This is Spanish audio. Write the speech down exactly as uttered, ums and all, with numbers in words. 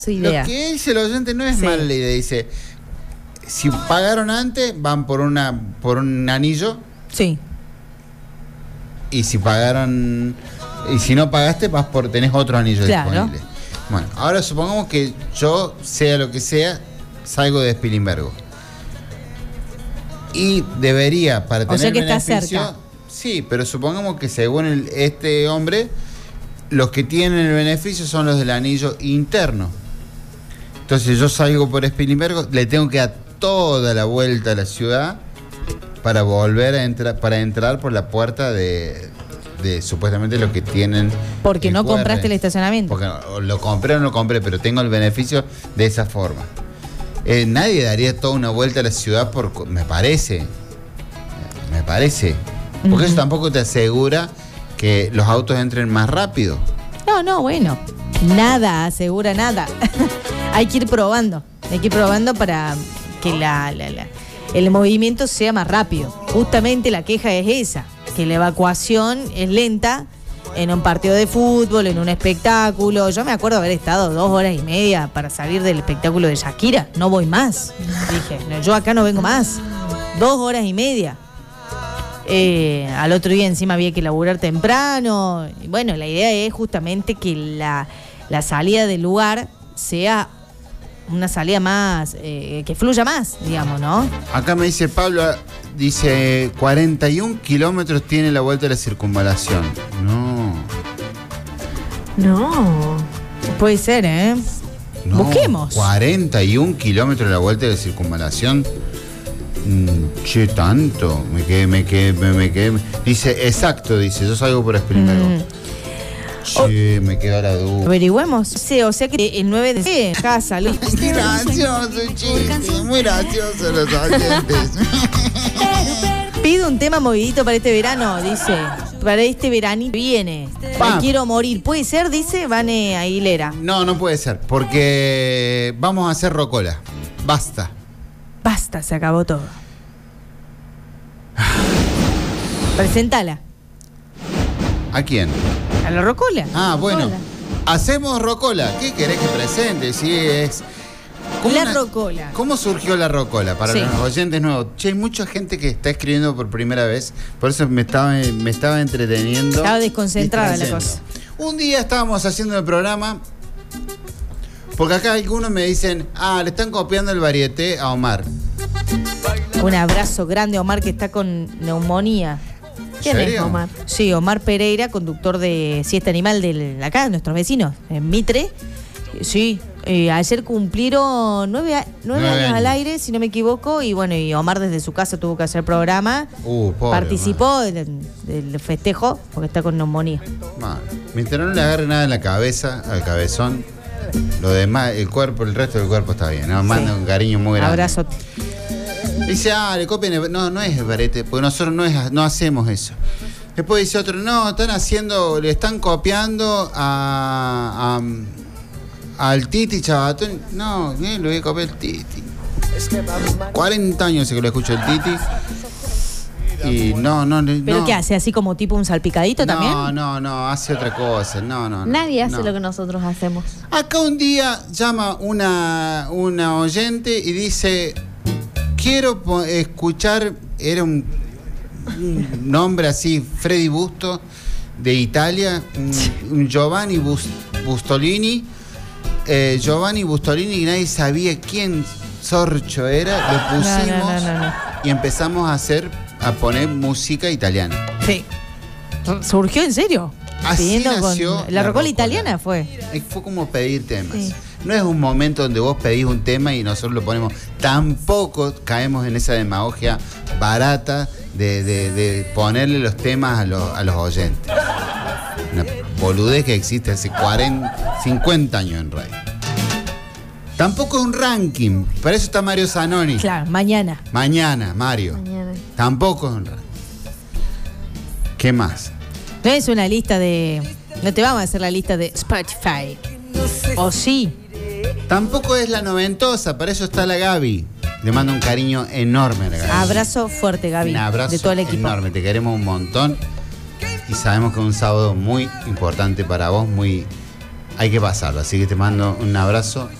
su idea. Lo que dice el oyente no es Sí. mala la idea. Dice, si pagaron antes, van por una por un anillo. Sí. Y si pagaron... Y si no pagaste, vas por tenés otro anillo Claro. disponible. Bueno, ahora supongamos que yo, sea lo que sea, salgo de Spilimbergo. Y debería, para tener O sea que está beneficio... cerca. Sí, pero supongamos que según el- este hombre, los que tienen el beneficio son los del anillo interno. Entonces yo salgo por Spilimbergo, le tengo que dar toda la vuelta a la ciudad para volver a entrar, para entrar por la puerta de, de supuestamente los que tienen. Porque el no Q R. compraste el estacionamiento. Porque no- lo compré o no lo compré, pero tengo el beneficio de esa forma. Eh, nadie daría toda una vuelta a la ciudad por, me parece, me parece, porque Ujú. eso tampoco te asegura que los autos entren más rápido. No, no, bueno. Nada asegura nada. Hay que ir probando. Hay que ir probando para que la, la- la- el movimiento sea más rápido. Justamente la queja es esa, que la evacuación es lenta en un partido de fútbol, en un espectáculo. Yo me acuerdo haber estado dos horas y media para salir del espectáculo de Shakira. No voy más. Dije, no, yo acá no vengo más. Dos horas y media. Eh, al otro día encima había que laburar temprano. Y bueno, la idea es justamente que la, la salida del lugar sea una salida más, eh, que fluya más, digamos, ¿no? Acá me dice Pablo, dice cuarenta y un kilómetros tiene la vuelta de la circunvalación. No, No. Puede ser, ¿eh? no. Busquemos. cuarenta y un kilómetros la vuelta de la circunvalación. Mm, che, tanto. Me quedé, me quedé, me, me quedé. Dice, exacto, dice, yo salgo por Spilimbergo. Mm. Che, me quedó la duda. Averigüemos. Sí, o sea que el nueve de casa, lo- Muy gracioso, chiste, muy gracioso los oyentes. pido un tema movidito para este verano, dice. Para este veranito viene. Pa. Me quiero morir. ¿Puede ser? Dice Vane Aguilera. No, no puede ser, porque vamos a hacer rocola. Basta. Basta, se acabó todo. Presentala. ¿A quién? A la rocola. Ah, bueno. Rocola. Hacemos rocola. ¿Qué querés que presente? Sí, es. ¿Cómo La na- rocola. ¿Cómo surgió la rocola? Para Sí. los oyentes nuevos. Che, hay mucha gente que está escribiendo por primera vez. Por eso me estaba, me estaba entreteniendo. Estaba desconcentrada la distrayendo. cosa. Un día estábamos haciendo el programa. Porque acá algunos me dicen, ah, le están copiando el varieté a Omar. Un abrazo grande a Omar que está con neumonía. ¿Quién es ¿Serio? Omar? Sí, Omar Pereira, conductor de Siesta Animal de acá, de nuestros vecinos, en Mitre. Sí, eh, ayer cumplieron nueve, a- nueve Nueve años, años. al aire, si no me equivoco, y bueno, y Omar desde su casa tuvo que hacer programa. Uh, pobre Participó del, del festejo porque está con neumonía. Man, mientras no le agarre nada en la cabeza, al cabezón, lo demás, el cuerpo, el resto del cuerpo está bien. Nos manda Sí. un cariño muy grande. Abrazo. Dice, ah, le copian. el- No, no es el varete, porque nosotros no, es, no hacemos eso. Después dice otro, no, están haciendo, le están copiando a, a- al Titi Chabatón. No, eh, lo voy a copiar el Titi. cuarenta años hace que lo escucho el Titi. Y no, no, no. ¿Pero qué hace? ¿Así como tipo un salpicadito no, también? No, no, no, hace otra cosa. No, no, no. Nadie hace no. lo que nosotros hacemos. Acá un día llama una, una oyente y dice, quiero po- escuchar, era un, un nombre así, Freddy Busto, de Italia, un, un Giovanni Bus- Bustolini, eh, Giovanni Bustolini, y nadie sabía quién Sorcho era, lo No, pusimos no, no, no, no. y empezamos a hacer, a poner música italiana. Sí. ¿Surgió en serio? Así Pidiendo con- nació La la rocola rocola. italiana fue. Eh, Fue como pedir temas. Sí. No es un momento donde vos pedís un tema y nosotros lo ponemos. Tampoco caemos en esa demagogia barata de, de- de ponerle los temas a los, a los oyentes. Una boludez que existe hace cuarenta, cincuenta años en radio. Tampoco es un ranking. Para eso está Mario Zanoni. Claro, mañana. Mañana, Mario. Mañana. Tampoco es un ranking. ¿Qué más? No es una lista de... No te vamos a hacer la lista de Spotify. ¿O sí? Tampoco es la noventosa. Para eso está la Gaby. Le mando un cariño enorme a la Gaby. Abrazo fuerte, Gaby. Un abrazo de todo el equipo. enorme, te queremos un montón y sabemos que es un sábado muy importante para vos, muy hay que pasarlo. Así que te mando un abrazo